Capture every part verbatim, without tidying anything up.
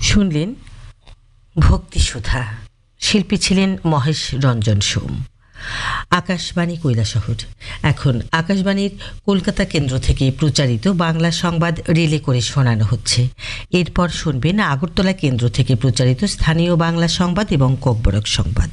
শুনলেন ভক্তিসুধা। শিল্পী ছিলেন মহেশ রঞ্জন সোম। আকাশবাণী কৈলাসহর। এখন আকাশবাণীর কলকাতা কেন্দ্র থেকে প্রচারিত বাংলা সংবাদ রিলে করে শোনানো হচ্ছে। এরপর শুনবেন আগরতলা কেন্দ্র থেকে প্রচারিত স্থানীয় বাংলা সংবাদ এবং কোকবরক সংবাদ।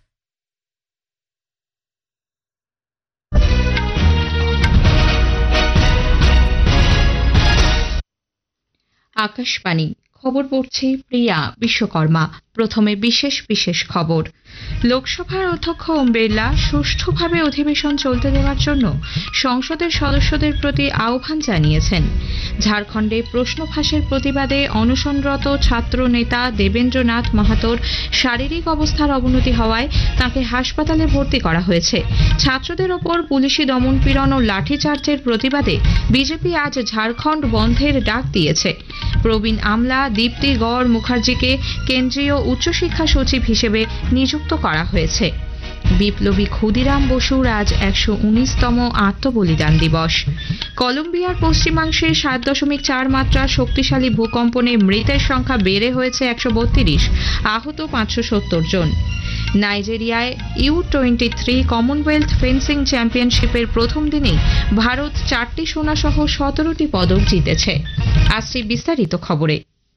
আকাশবাণী খবর পড়ছি প্রিয়া বিশ্বকর্মা। প্রথমে বিশেষ বিশেষ খবর। লোকসভার অধ্যক্ষ ওম বিড়লা সুষ্ঠুভাবে অধিবেশন চলতে দেওয়ার জন্য সংসদের সদস্যদের প্রতি আহ্বান জানিয়েছেন। ঝাড়খণ্ডে প্রশ্ন ফাঁসের প্রতিবাদে অনশনরত ছাত্র নেতা দেবেন্দ্রনাথ মাহাতোর শারীরিক অবস্থার অবনতি হওয়ায় তাকে হাসপাতালে ভর্তি করা হয়েছে। ছাত্রদের ওপর পুলিশি দমনপীড়ন ও লাঠিচার্জের প্রতিবাদে বিজেপি আজ ঝাড়খণ্ড বন্ধের ডাক দিয়েছে। প্রবীণ আমলা দীপ্তি গড় মুখার্জিকে কেন্দ্রীয় উচ্চশিক্ষা সচিব হিসেবে নিযুক্ত করা হয়েছে। বিপ্লবী ক্ষুদিরাম বসুর আজ একশো উনিশতম আত্মবলিদান দিবস। কলম্বিয়ার পশ্চিমাংশে সাত দশমিক চার মাত্রা শক্তিশালী ভূকম্পনে মৃতের সংখ্যা বেড়ে হয়েছে একশো বত্রিশ, আহত পাঁচশো সত্তর জন। নাইজেরিয়ায় you twenty three Commonwealth fencing চ্যাম্পিয়নশিপের প্রথম দিনেই ভারত চারটি সোনা সহ সতেরোটি পদক জিতেছে। আসছে বিস্তারিত খবরে।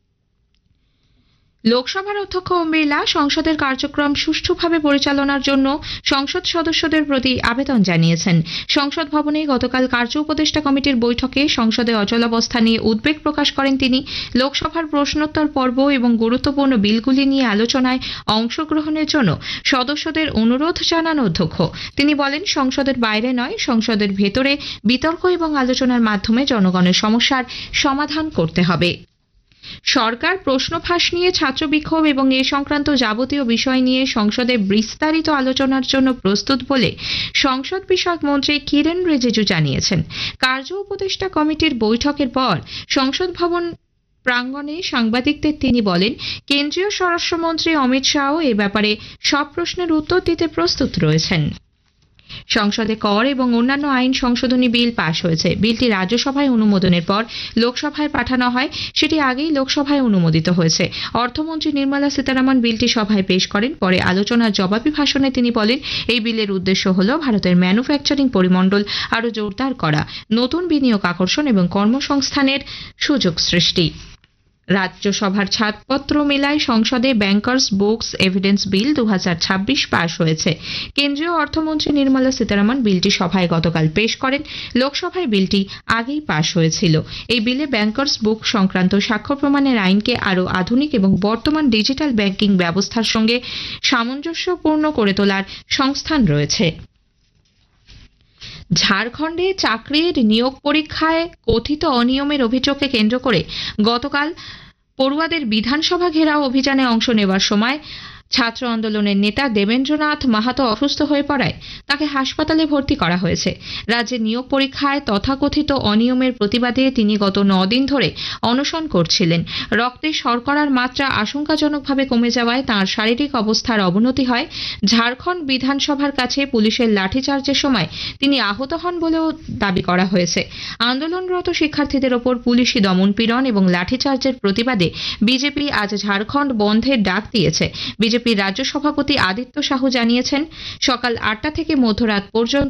লোকসভার অধ্যক্ষ ওম বিড়লা সংসদের কার্যক্রম সুষ্ঠুভাবে পরিচালনার জন্য সংসদ সদস্যদের প্রতি আবেদন জানিয়েছেন। সংসদ ভবনে গতকাল কার্য উপদেষ্টা কমিটির বৈঠকে সংসদে অচলাবস্থা নিয়ে উদ্বেগ প্রকাশ করেন তিনি। লোকসভার প্রশ্নোত্তর পর্ব এবং গুরুত্বপূর্ণ বিলগুলি নিয়ে আলোচনায় অংশগ্রহণের জন্য সদস্যদের অনুরোধ জানান অধ্যক্ষ। তিনি বলেন, সংসদের বাইরে নয়, সংসদের ভেতরে বিতর্ক এবং আলোচনার মাধ্যমে জনগণের সমস্যার সমাধান করতে হবে। সরকার প্রশ্ন ফাঁস নিয়ে ছাত্র বিক্ষোভ এবং এ সংক্রান্ত যাবতীয় বিষয় নিয়ে সংসদে বিস্তারিত আলোচনার জন্য প্রস্তুত বলে সংসদ বিষয়ক মন্ত্রী কিরেন রিজিজু জানিয়েছেন। কার্য উপদেষ্টা কমিটির বৈঠকের পর সংসদ ভবন প্রাঙ্গণে সাংবাদিকদের তিনি বলেন, কেন্দ্রীয় স্বরাষ্ট্রমন্ত্রী অমিত শাহও এ ব্যাপারে সব প্রশ্নের উত্তর দিতে প্রস্তুত রয়েছেন। সংসদে কর এবং অন্যান্য আইন সংশোধনী বিল পাশ হয়েছে। বিলটি রাজ্যসভায় অনুমোদনের পর লোকসভায় পাঠানো হয়। সেটি আগেই লোকসভায় অনুমোদিত হয়েছে। অর্থমন্ত্রী নির্মলা সীতারামন বিলটি সভায় পেশ করেন। পরে আলোচনার জবাবি ভাষণে তিনি বলেন, এই বিলের উদ্দেশ্য হল ভারতের ম্যানুফ্যাকচারিং পরিমণ্ডল আরও জোরদার করা, নতুন বিনিয়োগ আকর্ষণ এবং কর্মসংস্থানের সুযোগ সৃষ্টি। রাজ্যসভার ছাড়পত্র মেলায় সংসদে ব্যাংকার্স বুকস এভিডেন্স বিল দু হাজার ছাব্বিশ পাশ হয়েছে। কেন্দ্রীয় অর্থমন্ত্রী নির্মলা সীতারামন বিলটি সভায় গতকাল পেশ করেন। লোকসভায় বিলটি আগেই পাশ হয়েছিল। এই বিলে ব্যাংকার্স বুক সংক্রান্ত সাক্ষ্য প্রমাণের আইনকে আরও আধুনিক এবং বর্তমান ডিজিটাল ব্যাংকিং ব্যবস্থার সঙ্গে সামঞ্জস্যপূর্ণ করে তোলার সংস্থান রয়েছে। ঝাড়খণ্ডে চাকরির নিয়োগ পরীক্ষায় কথিত অনিয়মের অভিযোগকে কেন্দ্র করে গতকাল পড়ুয়াদের বিধানসভা ঘেরাও অভিযানে অংশ নেওয়ার সময় ছাত্র আন্দোলনের নেতা দেবেন্দ্রনাথ মাহাতো অসুস্থ হয়ে পড়ায় তাকে হাসপাতালে ভর্তি করা হয়েছে। রাজ্যে নিয়োগ পরীক্ষায় তথাকথিত অনিয়মের প্রতিবাদে তিনি গত নদিন ধরে অনশন করছিলেন। রক্তে শর্করার মাত্রা আশঙ্কাজনকভাবে কমে যাওয়ায় তাঁর শারীরিক অবস্থার অবনতি হয়। ঝাড়খণ্ড বিধানসভার কাছে পুলিশের লাঠিচার্জের সময় তিনি আহত হন বলেও দাবি করা হয়েছে। আন্দোলনরত শিক্ষার্থীদের ওপর পুলিশি দমনপীড়ন এবং লাঠিচার্জের প্রতিবাদে বিজেপি আজ ঝাড়খণ্ড বন্ধের ডাক দিয়েছে। বিজেপির রাজ্য সভাপতি আদিত্য সাহু জানিয়েছেন, সকাল আটটা থেকে মধ্যরাত পর্যন্ত